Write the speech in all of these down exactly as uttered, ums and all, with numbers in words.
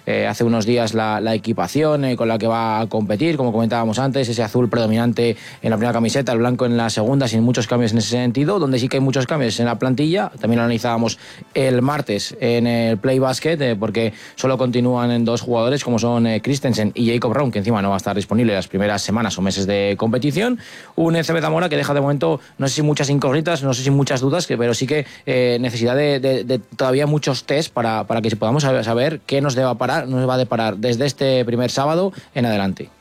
eh, hace unos días la, la equipación eh, con la que va a competir, como comentábamos antes, ese azul predominante en la primera camiseta, el blanco en la segunda, sin muchos cambios en ese sentido. Donde sí que hay muchos cambios en la plantilla, también lo analizábamos el martes en el Play Basket, eh, porque solo continúan en dos jugadores como son eh, Christensen y Jacob Raum, que encima no va a estar disponible las primeras semanas o meses de competición. Un F B Zamora que deja de momento, no sé si muchas incógnitas, no sé si muchas dudas, que, pero sí que eh, necesidad de, de, de todavía muchos test para, para que podamos saber qué nos deba parar, nos va a deparar desde este primer sábado en adelante.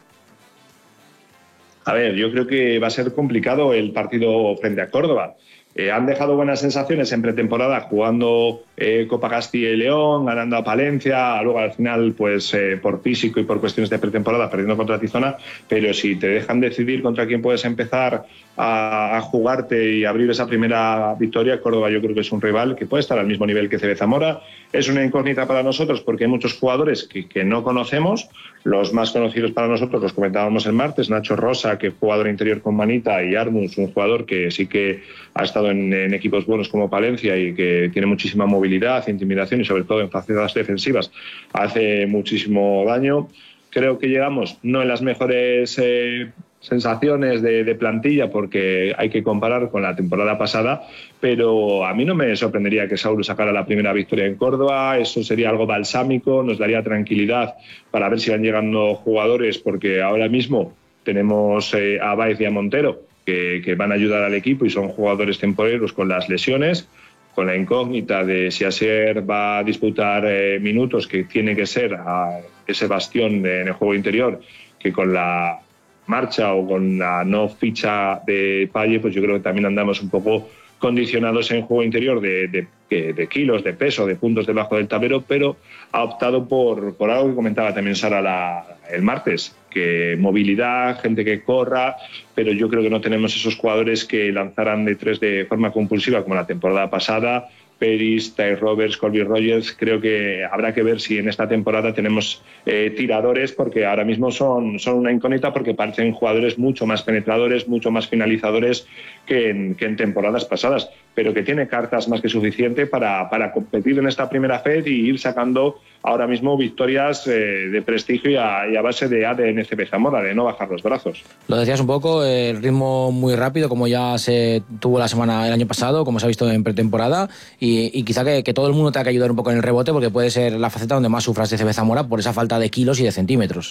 A ver, yo creo que va a ser complicado el partido frente a Córdoba. Eh, han dejado buenas sensaciones en pretemporada jugando eh, Copa Castilla y León, ganando a Palencia, luego al final pues eh, por físico y por cuestiones de pretemporada perdiendo contra Tizona, pero si te dejan decidir contra quién puedes empezar a, a jugarte y abrir esa primera victoria, Córdoba yo creo que es un rival que puede estar al mismo nivel que C B Zamora. Es una incógnita para nosotros porque hay muchos jugadores que, que no conocemos. Los más conocidos para nosotros los comentábamos el martes: Nacho Rosa, que es jugador interior con manita, y Armus, un jugador que sí que ha estado en, en equipos buenos como Palencia y que tiene muchísima movilidad, intimidación y sobre todo en facetas defensivas hace muchísimo daño. Creo que llegamos no en las mejores eh, sensaciones de, de plantilla porque hay que comparar con la temporada pasada, pero a mí no me sorprendería que Saúl sacara la primera victoria en Córdoba. Eso sería algo balsámico, nos daría tranquilidad para ver si van llegando jugadores, porque ahora mismo tenemos eh, a Baez y a Montero que, que van a ayudar al equipo y son jugadores temporeros con las lesiones, con la incógnita de si Asier va a disputar eh, minutos, que tiene que ser a ese bastión de, en el juego interior, que con la marcha o con la no ficha de Palle, pues yo creo que también andamos un poco condicionados en juego interior de, de, de kilos, de peso, de puntos debajo del tablero, pero ha optado por, por algo que comentaba también Sara la, el martes, que movilidad, gente que corra, pero yo creo que no tenemos esos jugadores que lanzaran de tres de forma compulsiva como la temporada pasada. Peris, Ty Roberts, Colby Rogers. Creo que habrá que ver si en esta temporada tenemos eh, tiradores, porque ahora mismo son, son una incógnita, porque parecen jugadores mucho más penetradores, mucho más finalizadores que en, que en temporadas pasadas, pero que tiene cartas más que suficiente para, para competir en esta primera F E D y ir sacando ahora mismo victorias eh, de prestigio y a, y a base de A D N C B Zamora, de no bajar los brazos. Lo decías un poco, el ritmo muy rápido, como ya se tuvo la semana el año pasado, como se ha visto en pretemporada, y, y quizá que, que todo el mundo tenga que ayudar un poco en el rebote, porque puede ser la faceta donde más sufras de C B Zamora por esa falta de kilos y de centímetros.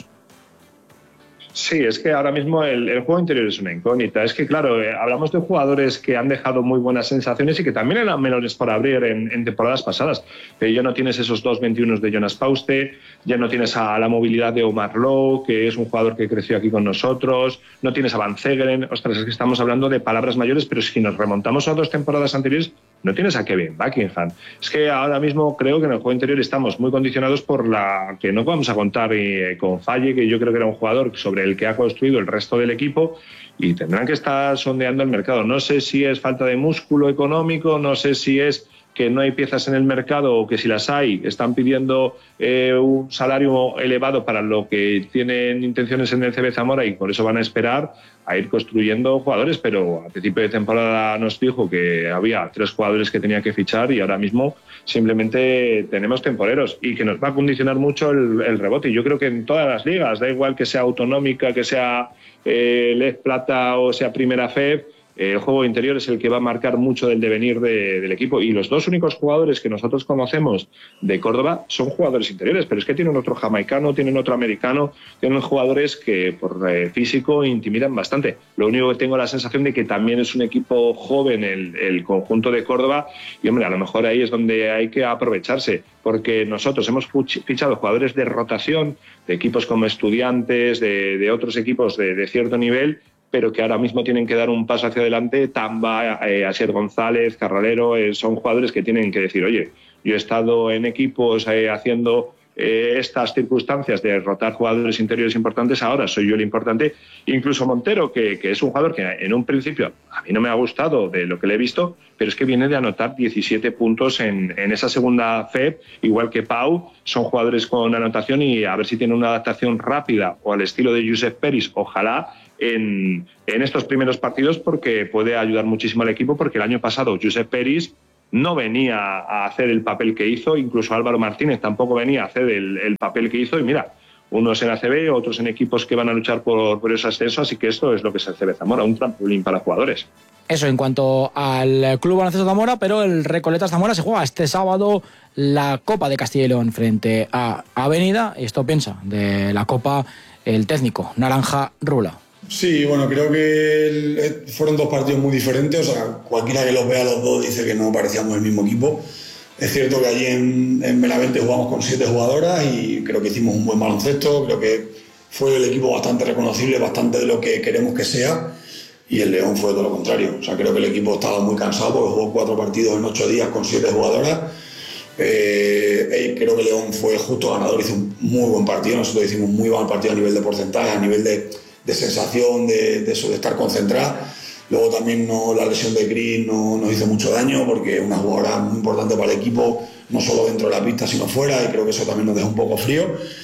Sí, es que ahora mismo el, el juego interior es una incógnita. Es que, claro, eh, hablamos de jugadores que han dejado muy buenas sensaciones y que también eran menores por abrir en, en temporadas pasadas. Pero ya no tienes esos dos veintiuno de Jonas Pauste, ya no tienes a la movilidad de Omar Lowe, que es un jugador que creció aquí con nosotros, no tienes a Van Zegeren. Ostras, es que estamos hablando de palabras mayores, pero si nos remontamos a dos temporadas anteriores, no tienes a Kevin Buckingham. Es que ahora mismo creo que en el juego interior estamos muy condicionados por la que no vamos a contar eh, con Falle, que yo creo que era un jugador sobre el que ha construido el resto del equipo, y tendrán que estar sondeando el mercado. No sé si es falta de músculo económico, no sé si es que no hay piezas en el mercado, o que si las hay están pidiendo eh, un salario elevado para lo que tienen intenciones en el C B Zamora y por eso van a esperar a ir construyendo jugadores. Pero a principio de temporada nos dijo que había tres jugadores que tenía que fichar y ahora mismo simplemente tenemos temporeros, y que nos va a condicionar mucho el, el rebote. Y yo creo que en todas las ligas, da igual que sea autonómica, que sea eh, Lez Plata o sea Primera F E D, el juego interior es el que va a marcar mucho del devenir de, del equipo. Y los dos únicos jugadores que nosotros conocemos de Córdoba son jugadores interiores, pero es que tienen otro jamaicano, tienen otro americano, tienen jugadores que por eh, físico intimidan bastante. Lo único que tengo la sensación de que también es un equipo joven el, el conjunto de Córdoba, y hombre, a lo mejor ahí es donde hay que aprovecharse, porque nosotros hemos fichado jugadores de rotación, de equipos como Estudiantes, de, de otros equipos de, de cierto nivel, pero que ahora mismo tienen que dar un paso hacia adelante. Tamba, eh, Asier González, Carralero, eh, son jugadores que tienen que decir, oye, yo he estado en equipos eh, haciendo eh, estas circunstancias de rotar jugadores interiores importantes, ahora soy yo el importante. Incluso Montero, que, que es un jugador que en un principio a mí no me ha gustado de lo que le he visto, pero es que viene de anotar diecisiete puntos en, en esa segunda F E D, igual que Pau. Son jugadores con anotación, y a ver si tiene una adaptación rápida o al estilo de Josep Peris, ojalá, En, en estos primeros partidos, porque puede ayudar muchísimo al equipo, porque el año pasado Josep Peris no venía a hacer el papel que hizo, incluso Álvaro Martínez tampoco venía a hacer el, el papel que hizo, y mira, unos en A C B, otros en equipos que van a luchar por, por ese ascenso, así que esto es lo que es el C B Zamora, un trampolín para jugadores. Eso en cuanto al Club Baloncesto Zamora, pero el Recoletas Zamora se juega este sábado la Copa de Castilla y León frente a Avenida, y esto piensa de la Copa el técnico Naranja Rula. Sí, bueno, creo que el, fueron dos partidos muy diferentes, o sea, cualquiera que los vea los dos dice que no parecíamos el mismo equipo. Es cierto que allí en, en Benavente jugamos con siete jugadoras y creo que hicimos un buen baloncesto, creo que fue el equipo bastante reconocible, bastante de lo que queremos que sea, y el León fue todo lo contrario. O sea, creo que el equipo estaba muy cansado porque jugó cuatro partidos en ocho días con siete jugadoras. Eh, creo que León fue justo ganador, hizo un muy buen partido, nosotros hicimos un muy buen partido a nivel de porcentaje, a nivel de de sensación, de, de eso, de estar concentrada. Luego también no, la lesión de Cris no, nos hizo mucho daño porque es una jugadora muy importante para el equipo, no solo dentro de la pista sino fuera, y creo que eso también nos deja un poco frío.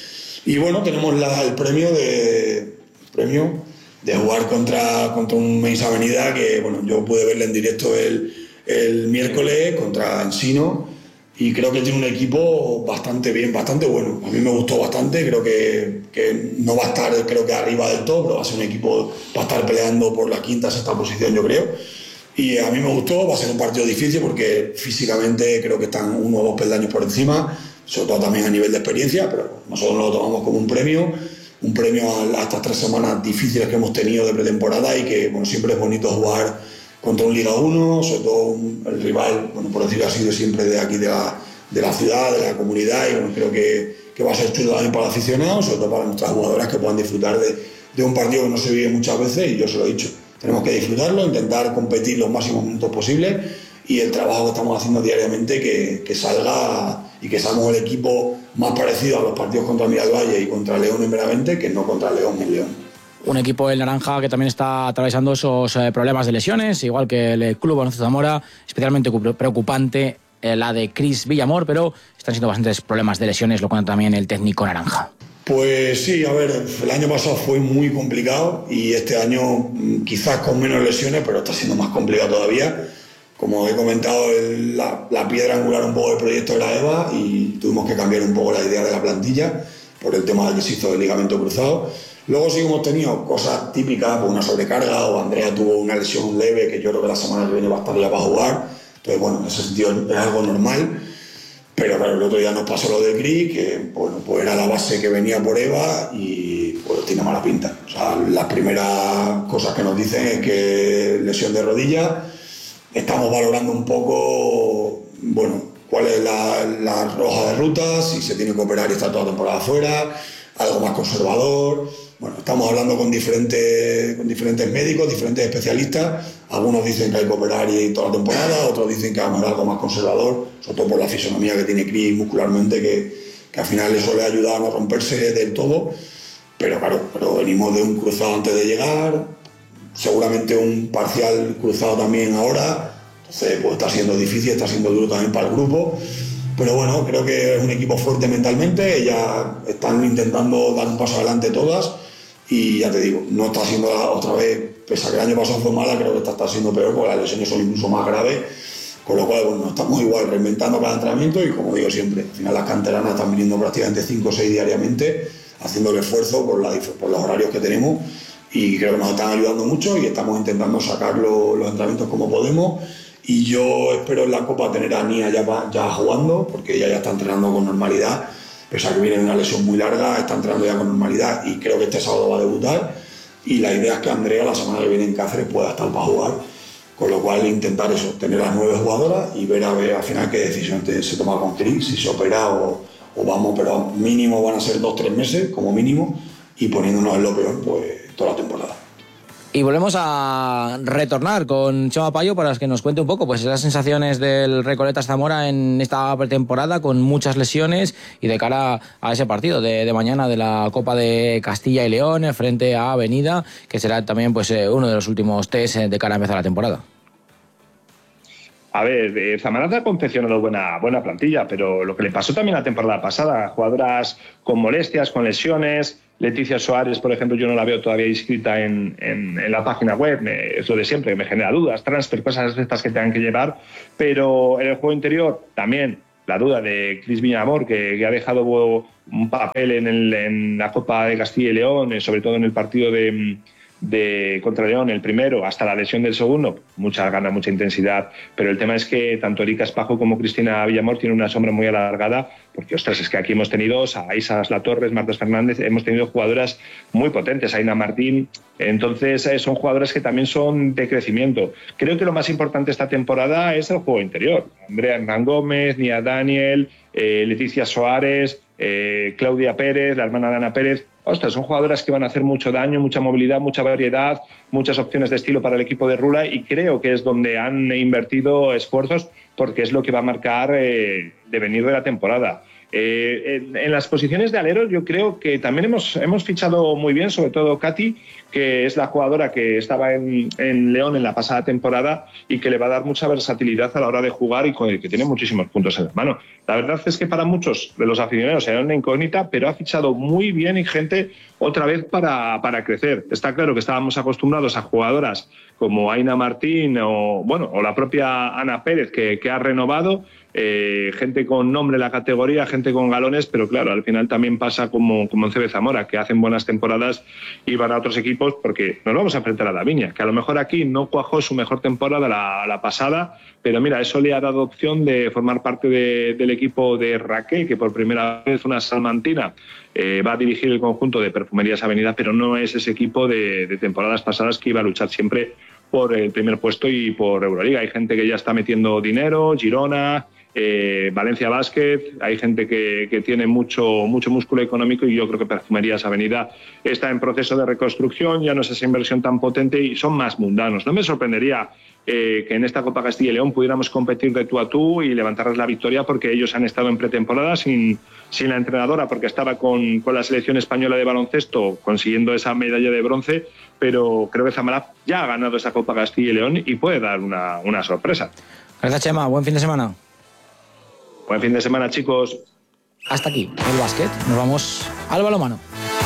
Y bueno, tenemos la, el premio de el premio de jugar contra, contra un Mains Avenida que bueno, yo pude verle en directo el, el miércoles contra Ensino, y creo que tiene un equipo bastante bien, bastante bueno. A mí me gustó bastante, creo que, que no va a estar creo que arriba del todo, pero va a ser un equipo, va a estar peleando por la quinta, sexta posición, yo creo. Y a mí me gustó, va a ser un partido difícil porque físicamente creo que están uno o dos peldaños por encima, sobre todo también a nivel de experiencia, pero nosotros lo tomamos como un premio, un premio a estas tres semanas difíciles que hemos tenido de pretemporada, y que bueno, siempre es bonito jugar contra un Liga uno, sobre todo un, el rival, bueno, por decirlo así, de siempre de aquí de la, de la ciudad, de la comunidad, y bueno, creo que, que va a ser chulo también para los aficionados, sobre todo para nuestras jugadoras que puedan disfrutar de, de un partido que no se vive muchas veces, y yo se lo he dicho, tenemos que disfrutarlo, intentar competir los máximos minutos posibles, y el trabajo que estamos haciendo diariamente que, que salga y que seamos el equipo más parecido a los partidos contra Miralvalle y contra León en Benavente que no contra León en León. Un equipo del Naranja que también está atravesando esos eh, problemas de lesiones, igual que el Club Baloncesto Zamora, especialmente preocupante eh, la de Cris Villamor, pero están siendo bastantes problemas de lesiones, lo cuenta también el técnico Naranja. Pues sí, a ver, el año pasado fue muy complicado y este año quizás con menos lesiones, pero está siendo más complicado todavía. Como he comentado, el, la, la piedra angular un poco del proyecto era Eva, y tuvimos que cambiar un poco la idea de la plantilla por el tema de que se hizo el ligamento cruzado. Luego sí hemos tenido cosas típicas, pues una sobrecarga, o Andrea tuvo una lesión leve que yo creo que la semana que viene va a estar ya para jugar. Entonces, bueno, en ese sentido es algo normal. Pero claro, el otro día nos pasó lo de Cris, que bueno, pues era la base que venía por Eva y pues tiene mala pinta. O sea, las primeras cosas que nos dicen es que lesión de rodilla. Estamos valorando un poco, bueno, cuál es la, la hoja de ruta, si se tiene que operar y estar toda la temporada fuera, algo más conservador. Bueno, estamos hablando con diferentes, con diferentes médicos, diferentes especialistas. Algunos dicen que hay que operar y toda la temporada, otros dicen que vamos a hacer algo más conservador, sobre todo por la fisonomía que tiene Cris muscularmente, que, que al final eso le ha ayudado a no romperse del todo. Pero claro, pero venimos de un cruzado antes de llegar, seguramente un parcial cruzado también ahora. Entonces pues está siendo difícil, está siendo duro también para el grupo. Pero bueno, creo que es un equipo fuerte mentalmente, ellas están intentando dar un paso adelante todas, y ya te digo, no está siendo otra vez, pese a que el año pasado fue mala, creo que esta está siendo peor porque las lesiones son incluso más graves, con lo cual bueno, estamos igual reinventando cada entrenamiento, y como digo siempre, al final las canteranas están viniendo prácticamente cinco o seis diariamente, haciendo el esfuerzo por, la, por los horarios que tenemos, y creo que nos están ayudando mucho y estamos intentando sacar lo, los entrenamientos como podemos. Y yo espero en la Copa tener a Nia ya, ya jugando, porque ella ya está entrenando con normalidad, pese a que viene de una lesión muy larga, está entrenando ya con normalidad, y creo que este sábado va a debutar. Y la idea es que Andrea la semana que viene en Cáceres pueda estar para jugar, con lo cual intentar eso, tener a las nueve jugadoras y ver a ver al final qué decisión se toma con Cris, si se opera o, o vamos, pero mínimo van a ser dos o tres meses como mínimo, y poniéndonos en lo peor pues toda la temporada. Y volvemos a retornar con Chema Payo para que nos cuente un poco pues esas sensaciones del Recoletas Zamora en esta pretemporada, con muchas lesiones, y de cara a ese partido de, de mañana de la Copa de Castilla y León frente a Avenida, que será también pues uno de los últimos test de cara a empezar la temporada. A ver, eh, Zamaranza ha confeccionado buena, buena plantilla, pero lo que le pasó también la temporada pasada, jugadoras con molestias, con lesiones, Leticia Soares, por ejemplo, yo no la veo todavía inscrita en, en, en la página web, me, es lo de siempre, me genera dudas, transfer, cosas de estas que tengan que llevar, pero en el juego interior también la duda de Cris Viñamor, que, que ha dejado un papel en, el, en la Copa de Castilla y León, sobre todo en el partido de... de contra León, el primero, hasta la lesión del segundo, muchas ganas, mucha intensidad, pero el tema es que tanto Erika Espajo como Cristina Villamor tienen una sombra muy alargada, porque ostras, es que aquí hemos tenido a Isa Latorres, Marta Fernández, hemos tenido jugadoras muy potentes, Aina Martín, entonces eh, son jugadoras que también son de crecimiento. Creo que lo más importante esta temporada es el juego interior. Andrea Hernán Gómez, Nia Daniel, eh, Leticia Soares, eh, Claudia Pérez, la hermana de Ana Pérez. Ostras, son jugadoras que van a hacer mucho daño, mucha movilidad, mucha variedad, muchas opciones de estilo para el equipo de Rula, y creo que es donde han invertido esfuerzos porque es lo que va a marcar eh, devenir de la temporada. Eh, en, en las posiciones de alero yo creo que también hemos, hemos fichado muy bien, sobre todo Katy, que es la jugadora que estaba en, en León en la pasada temporada y que le va a dar mucha versatilidad a la hora de jugar y con el que tiene muchísimos puntos en la mano. La verdad es que para muchos de los aficionados era una incógnita, pero ha fichado muy bien y gente otra vez para, para crecer. Está claro que estábamos acostumbrados a jugadoras como Aina Martín o, bueno, o la propia Ana Pérez, que, que ha renovado, eh, gente con nombre en la categoría, gente con galones, pero claro, al final también pasa como, como en C B Zamora, que hacen buenas temporadas y van a otros equipos, porque nos vamos a enfrentar a Davinia, que a lo mejor aquí no cuajó su mejor temporada la, la pasada, pero mira, eso le ha dado opción de formar parte de, del equipo de Raquel, que por primera vez, una salmantina, eh, va a dirigir el conjunto de Perfumerías Avenida, pero no es ese equipo de, de temporadas pasadas que iba a luchar siempre por el primer puesto y por Euroliga. Hay gente que ya está metiendo dinero, Girona, eh, Valencia Basket, hay gente que, que tiene mucho, mucho músculo económico, y yo creo que Perfumerías Avenida está en proceso de reconstrucción, ya no es esa inversión tan potente y son más mundanos. No me sorprendería eh, que en esta Copa Castilla y León pudiéramos competir de tú a tú y levantarles la victoria, porque ellos han estado en pretemporada sin, sin la entrenadora, porque estaba con, con la selección española de baloncesto consiguiendo esa medalla de bronce, pero creo que Zamora ya ha ganado esa Copa Castilla y León y puede dar una, una sorpresa. Gracias, Chema. Buen fin de semana. Buen fin de semana, chicos. Hasta aquí el básquet. Nos vamos al balonmano.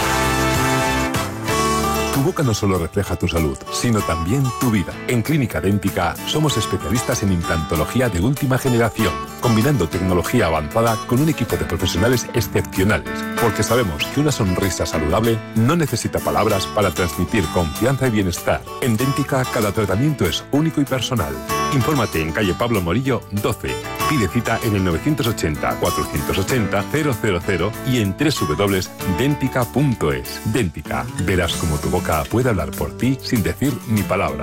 Tu boca no solo refleja tu salud, sino también tu vida. En Clínica Dẹ́ntica somos especialistas en implantología de última generación, combinando tecnología avanzada con un equipo de profesionales excepcionales, porque sabemos que una sonrisa saludable no necesita palabras para transmitir confianza y bienestar. En Dẹ́ntica cada tratamiento es único y personal. Infórmate en calle Pablo Morillo doce. Pide cita en el novecientos ochenta, cuatrocientos ochenta, cero cero cero y en doble u doble u doble u punto dentica punto es. Dẹ́ntica. Verás cómo tu boca puede hablar por ti sin decir ni palabra.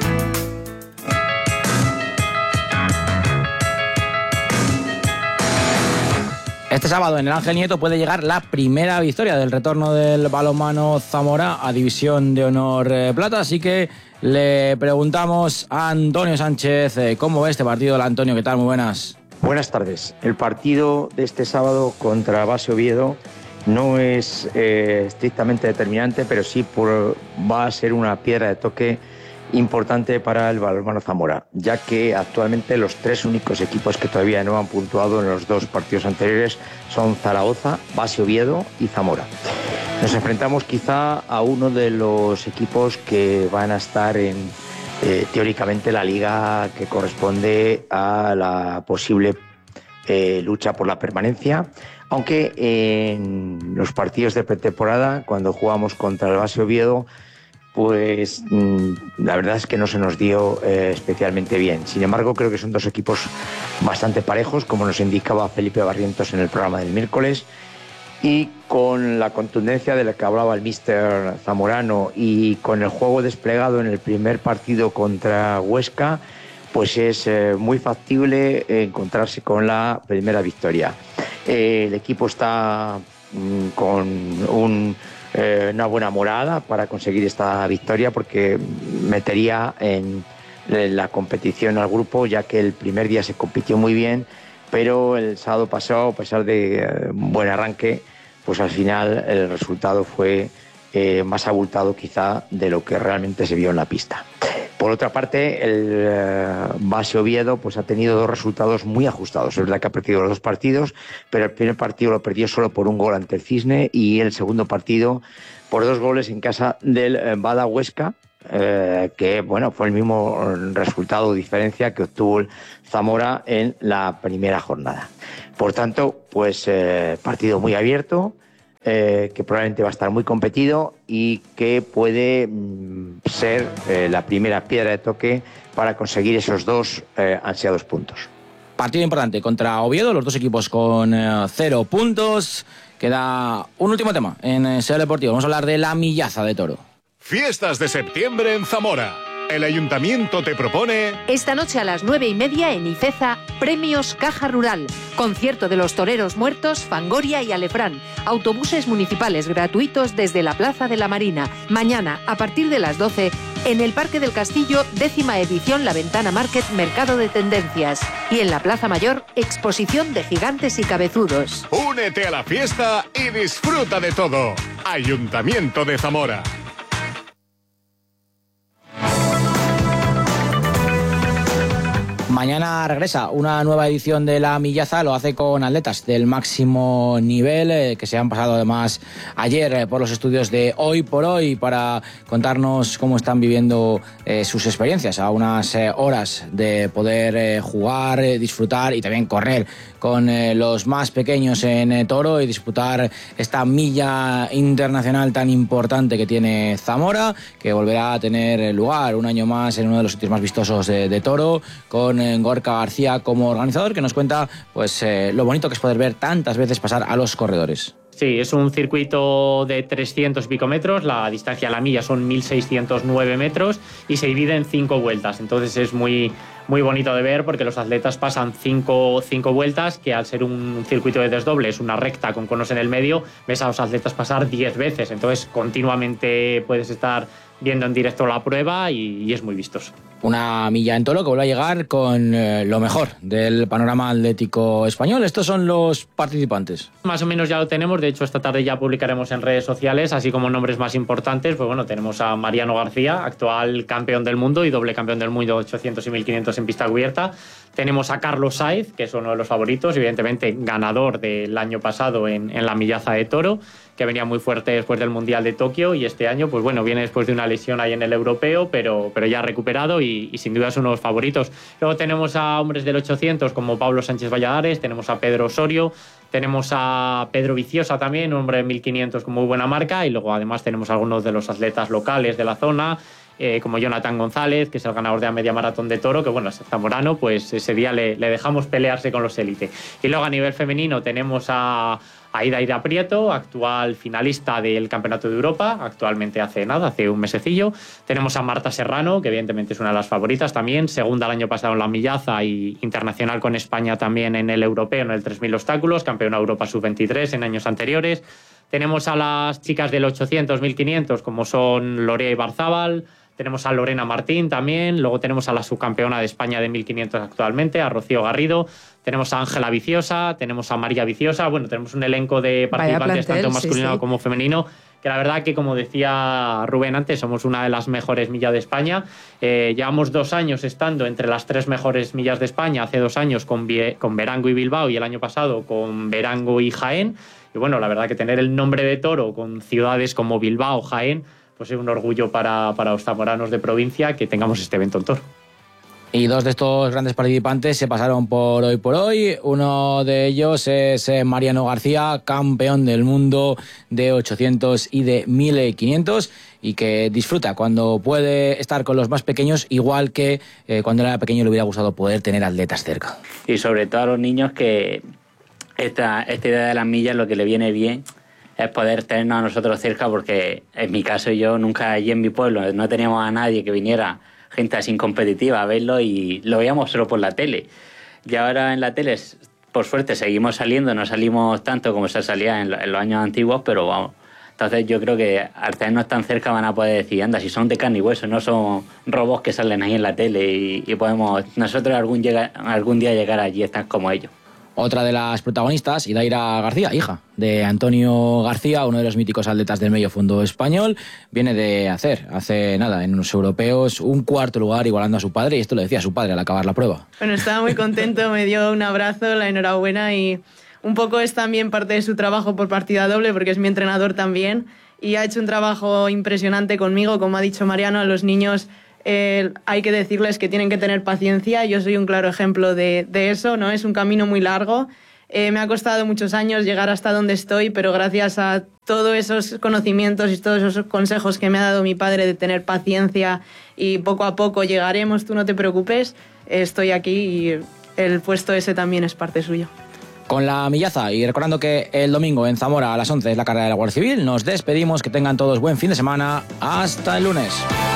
Este sábado en el Ángel Nieto puede llegar la primera victoria del retorno del balonmano Zamora a División de Honor eh, Plata, así que le preguntamos a Antonio Sánchez eh, cómo ve este partido. Hola, Antonio, ¿qué tal? Muy buenas. Buenas tardes. El partido de este sábado contra Base Oviedo no es eh, estrictamente determinante, pero sí por, va a ser una piedra de toque importante para el balonmano Zamora, ya que actualmente los tres únicos equipos que todavía no han puntuado en los dos partidos anteriores son Zaragoza, Base Oviedo y Zamora. Nos enfrentamos quizá a uno de los equipos que van a estar en, eh, teóricamente, la liga que corresponde a la posible eh, lucha por la permanencia, aunque en los partidos de pretemporada, cuando jugamos contra el Base Oviedo, pues mmm, la verdad es que no se nos dio eh, especialmente bien. Sin embargo, creo que son dos equipos bastante parejos, como nos indicaba Felipe Barrientos en el programa del miércoles, y con la contundencia de la que hablaba el míster Zamorano y con el juego desplegado en el primer partido contra Huesca, pues es eh, muy factible encontrarse con la primera victoria. Eh, el equipo está mmm, con un... Eh, una buena morada para conseguir esta victoria, porque metería en la competición al grupo, ya que el primer día se compitió muy bien, pero el sábado pasado, a pesar de eh, un buen arranque, pues al final el resultado fue eh, más abultado quizá de lo que realmente se vio en la pista. Por otra parte, el eh, Base Oviedo pues, ha tenido dos resultados muy ajustados. Es verdad que ha perdido los dos partidos, pero el primer partido lo perdió solo por un gol ante el Cisne y el segundo partido por dos goles en casa del eh, Bada Huesca, eh, que bueno, fue el mismo resultado o diferencia que obtuvo el Zamora en la primera jornada. Por tanto, pues eh, partido muy abierto, Eh, que probablemente va a estar muy competido y que puede mm, ser eh, la primera piedra de toque para conseguir esos dos eh, ansiados puntos. Partido importante contra Oviedo, los dos equipos con eh, cero puntos. Queda un último tema en eh, S E O Deportivo. Vamos a hablar de la millaza de toro. Fiestas de septiembre en Zamora. El Ayuntamiento te propone... Esta noche a las nueve y media en Ifeza, Premios Caja Rural. Concierto de los toreros muertos, Fangoria y Alefrán. Autobuses municipales gratuitos desde la Plaza de la Marina. Mañana, a partir de las doce, en el Parque del Castillo, décima edición La Ventana Market, Mercado de Tendencias. Y en la Plaza Mayor, exposición de gigantes y cabezudos. Únete a la fiesta y disfruta de todo. Ayuntamiento de Zamora. Mañana regresa una nueva edición de la millaza, lo hace con atletas del máximo nivel, eh, que se han pasado además ayer eh, por los estudios de Hoy por Hoy para contarnos cómo están viviendo eh, sus experiencias a unas eh, horas de poder eh, jugar, eh, disfrutar y también correr con eh, los más pequeños en eh, toro y disputar esta milla internacional tan importante que tiene Zamora, que volverá a tener lugar un año más en uno de los sitios más vistosos de, de toro, con eh, Gorka García como organizador, que nos cuenta pues eh, lo bonito que es poder ver tantas veces pasar a los corredores. Sí, es un circuito de trescientos y pico metros, la distancia a la milla son mil seiscientos nueve metros y se divide en cinco vueltas, entonces es muy, muy bonito de ver porque los atletas pasan cinco, cinco vueltas, que al ser un circuito de desdoble es una recta con conos en el medio, ves a los atletas pasar diez veces, entonces continuamente puedes estar viendo en directo la prueba y, y es muy vistoso. Una milla en toro que vuelve a llegar con eh, lo mejor del panorama atlético español. Estos son los participantes. Más o menos ya lo tenemos, de hecho esta tarde ya publicaremos en redes sociales, así como nombres más importantes, pues bueno, tenemos a Mariano García, actual campeón del mundo y doble campeón del mundo ochocientos y mil quinientos en pista cubierta. Tenemos a Carlos Sainz, que es uno de los favoritos, evidentemente ganador del año pasado en, en la millaza de toro, que venía muy fuerte después del Mundial de Tokio y este año, pues bueno, viene después de una lesión ahí en el europeo, pero, pero ya recuperado y, y sin duda es uno de los favoritos. Luego tenemos a hombres del ochocientos como Pablo Sánchez Valladares, tenemos a Pedro Osorio, tenemos a Pedro Viciosa también, un hombre de mil quinientos con muy buena marca, y luego además tenemos algunos de los atletas locales de la zona, Eh, como Jonathan González, que es el ganador de la media maratón de toro, que bueno, es zamorano, pues ese día le, le dejamos pelearse con los élite. Y luego a nivel femenino tenemos a Aida Ida Prieto, actual finalista del Campeonato de Europa, actualmente hace nada, hace un mesecillo. Tenemos a Marta Serrano, que evidentemente es una de las favoritas también, segunda el año pasado en la millaza y internacional con España también en el europeo, en el tres mil obstáculos, campeona Europa sub veintitrés en años anteriores. Tenemos a las chicas del ochocientos, mil quinientos, como son Lorea Ibarzábal. Tenemos a Lorena Martín también, luego tenemos a la subcampeona de España de mil quinientos actualmente, a Rocío Garrido, tenemos a Ángela Viciosa, tenemos a María Viciosa, bueno, tenemos un elenco de participantes plantel, tanto masculino sí, sí. como femenino, que la verdad que, como decía Rubén antes, somos una de las mejores millas de España. Eh, llevamos dos años estando entre las tres mejores millas de España, hace dos años con, con Verango y Bilbao y el año pasado con Verango y Jaén. Y bueno, la verdad que tener el nombre de toro con ciudades como Bilbao, Jaén, pues es un orgullo para, para los zamoranos de provincia que tengamos este evento en toro. Y dos de estos grandes participantes se pasaron por Hoy por Hoy. Uno de ellos es Mariano García, campeón del mundo de ochocientos y de mil quinientos, y que disfruta cuando puede estar con los más pequeños, igual que eh, cuando era pequeño le hubiera gustado poder tener atletas cerca. Y sobre todo a los niños, que esta, esta idea de las millas lo que le viene bien es poder tenernos a nosotros cerca, porque en mi caso yo nunca allí en mi pueblo no teníamos a nadie que viniera, gente así competitiva, a verlo, y lo veíamos solo por la tele. Y ahora en la tele, por suerte, seguimos saliendo, no salimos tanto como se salía en, en los años antiguos, pero vamos. Entonces yo creo que al tenernos tan cerca van a poder decir, anda, si son de carne y hueso, no son robots que salen ahí en la tele, y, y podemos nosotros algún, llega, algún día llegar allí y estar como ellos. Otra de las protagonistas, Idaira García, hija de Antonio García, uno de los míticos atletas del medio fondo español, viene de hacer, hace nada, en unos europeos, un cuarto lugar igualando a su padre, y esto lo decía su padre al acabar la prueba. Bueno, estaba muy contento, me dio un abrazo, la enhorabuena, y un poco es también parte de su trabajo por partida doble, porque es mi entrenador también, y ha hecho un trabajo impresionante conmigo, como ha dicho Mariano, a los niños. Eh, hay que decirles que tienen que tener paciencia. Yo soy un claro ejemplo de, de eso, ¿no? Es un camino muy largo. Eh, me ha costado muchos años llegar hasta donde estoy, pero gracias a todos esos conocimientos y todos esos consejos que me ha dado mi padre de tener paciencia y poco a poco llegaremos, tú no te preocupes, eh, estoy aquí y el puesto ese también es parte suyo. Con la millaza y recordando que el domingo en Zamora a las once es la carrera de la Guardia Civil, nos despedimos, que tengan todos buen fin de semana. Hasta el lunes.